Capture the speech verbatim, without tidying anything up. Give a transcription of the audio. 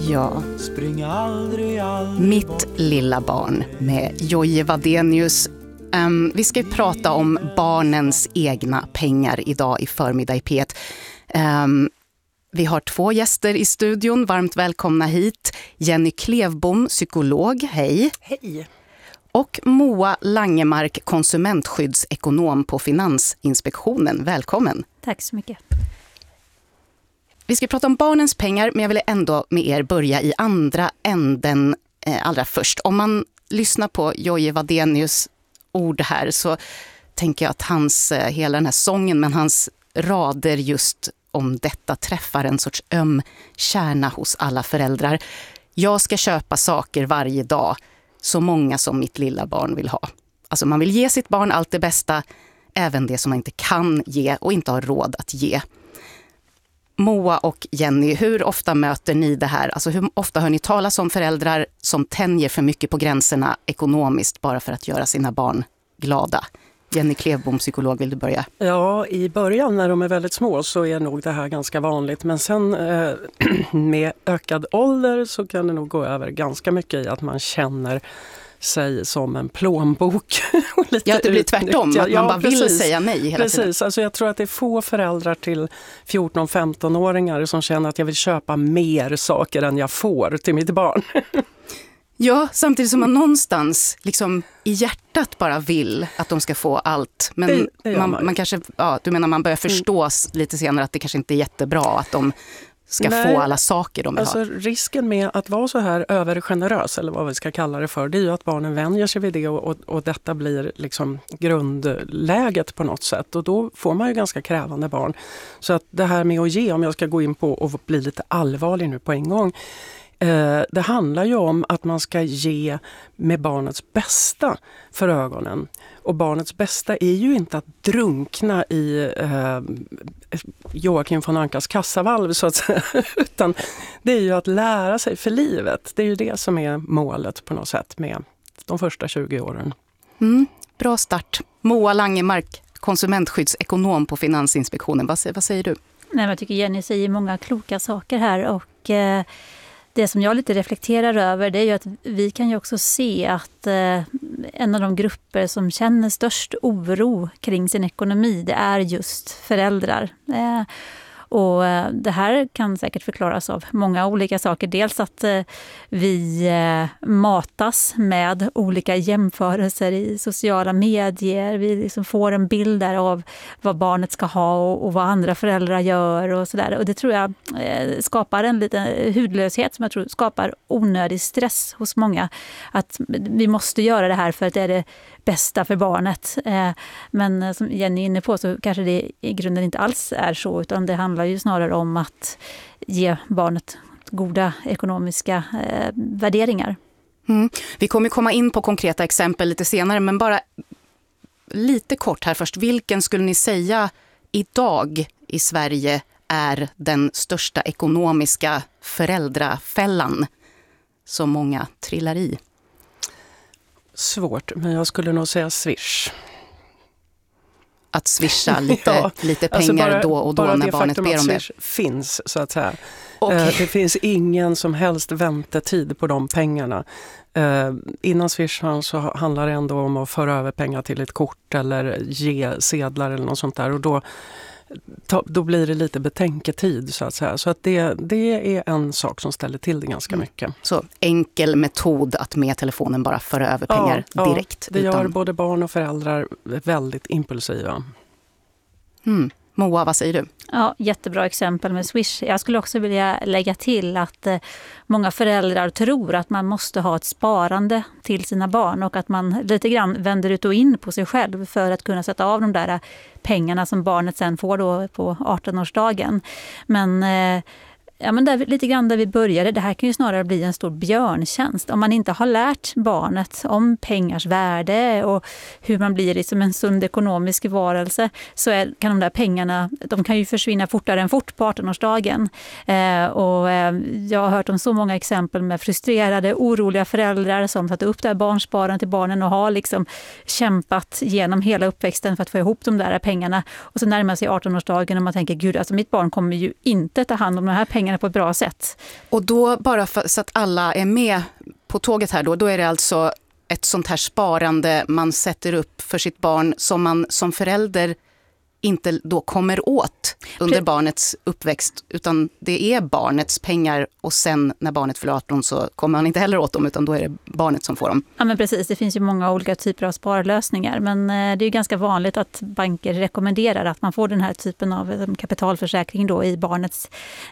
Ja, Mitt lilla barn med Jojje Wadenius. Um, vi ska prata om barnens egna pengar idag i förmiddag i P ett. Um, vi har två gäster i studion. Varmt välkomna hit. Jenny Klevbom, psykolog. Hej. Hej. Och Moa Langemark, konsumentskyddsekonom på Finansinspektionen. Välkommen. Tack så mycket. Vi ska prata om barnens pengar, men jag vill ändå med er börja i andra änden eh, allra först. Om man lyssnar på Jojje Wadenius ord här så tänker jag att hans, eh, hela den här sången, men hans rader just om detta träffar en sorts öm kärna hos alla föräldrar. Jag ska köpa saker varje dag, så många som mitt lilla barn vill ha. Alltså man vill ge sitt barn allt det bästa, även det som man inte kan ge och inte har råd att ge. Moa och Jenny, hur ofta möter ni det här? Alltså hur ofta hör ni talas om föräldrar som tänjer för mycket på gränserna ekonomiskt bara för att göra sina barn glada? Jenny Klevbom, psykolog, vill du börja? Ja, i början när de är väldigt små så är nog det här ganska vanligt. Men sen eh, med ökad ålder så kan det nog gå över ganska mycket i att man känner sig som en plånbok. Ja, det blir tvärtom. Att man ja, bara precis. vill säga nej hela precis. tiden. Alltså jag tror att det är få föräldrar till fjorton-femton-åringar som känner att jag vill köpa mer saker än jag får till mitt barn. Ja, samtidigt som man någonstans liksom i hjärtat bara vill att de ska få allt. Men det, det man, man. man kanske, ja, du menar man börjar förstå mm. lite senare att det kanske inte är jättebra att de ska Nej, få alla saker de vill alltså ha. Risken med att vara så här övergenerös, eller vad vi ska kalla det för, det är ju att barnen vänjer sig vid det och, och, och detta blir liksom grundläget på något sätt. Och då får man ju ganska krävande barn. Så att det här med att ge, om jag ska gå in på och bli lite allvarlig nu på en gång, eh, det handlar ju om att man ska ge med barnets bästa för ögonen. Och barnets bästa är ju inte att drunkna i eh, Joakim von Ankas kassavalv så att säga, utan det är ju att lära sig för livet. Det är ju det som är målet på något sätt med de första tjugo åren. Mm, bra start. Moa Langemark, konsumentskyddsekonom på Finansinspektionen. Vad, vad säger du? Nej, jag tycker Jenny säger många kloka saker här och eh, det som jag lite reflekterar över det är ju att vi kan ju också se att eh, en av de grupper som känner störst oro kring sin ekonomi, det är just föräldrar. Eh, och eh, det här kan säkert förklaras av många olika saker. Dels att eh, vi eh, matas med olika jämförelser i sociala medier. Vi liksom får en bild där av vad barnet ska ha och, och vad andra föräldrar gör och sådär. Och det tror jag eh, skapar en liten hudlöshet som jag tror skapar onödig stress hos många. Att vi måste göra det här för att det är det bästa för barnet. Eh, men som Jenny är inne på så kanske det i grunden inte alls är så, utan det handlar ju snarare om att ge barnet goda ekonomiska eh, värderingar. Mm. Vi kommer komma in på konkreta exempel lite senare, men bara lite kort här först. Vilken skulle ni säga idag i Sverige är den största ekonomiska föräldrafällan som många trillar i? Svårt, men jag skulle nog säga Swish. Att swisha lite, ja, lite pengar alltså bara, då och då när barnet ber om det. Bara det Swish finns, så att säga. Okay. Eh, det finns ingen som helst väntetid på de pengarna. Eh, innan Swish så handlar det ändå om att föra över pengar till ett kort eller ge sedlar eller något sånt där. Och då, då blir det lite betänketid, så att säga. Så att det, det är en sak som ställer till det ganska mycket. Mm. Så enkel metod att med telefonen bara föra över pengar ja, direkt. Ja, det utan... gör både barn och föräldrar väldigt impulsiva. Mm. Moa, vad säger du? Ja, jättebra exempel med Swish. Jag skulle också vilja lägga till att eh, många föräldrar tror att man måste ha ett sparande till sina barn och att man lite grann vänder ut och in på sig själv för att kunna sätta av de där pengarna som barnet sen får då på arton-årsdagen. Men eh, Ja, men där, lite grann där vi började, det här kan ju snarare bli en stor björntjänst. Om man inte har lärt barnet om pengars värde och hur man blir liksom en sund ekonomisk varelse, så är, kan de där pengarna, de kan ju försvinna fortare än fort på arton-årsdagen. Eh, och eh, jag har hört om så många exempel med frustrerade, oroliga föräldrar som satt upp det här barnsparande till barnen och har liksom kämpat genom hela uppväxten för att få ihop de där pengarna. Och så närmar sig arton-årsdagen och man tänker, gud, alltså mitt barn kommer ju inte ta hand om de här pengarna pengarna på ett bra sätt. Och då, bara för, så att alla är med på tåget här då, då är det alltså ett sånt här sparande man sätter upp för sitt barn som man som förälder inte då kommer åt under barnets uppväxt, utan det är barnets pengar och sen när barnet fyller arton så kommer man inte heller åt dem, utan då är det barnet som får dem. Ja, men precis, det finns ju många olika typer av sparlösningar, men det är ju ganska vanligt att banker rekommenderar att man får den här typen av kapitalförsäkring då i barnets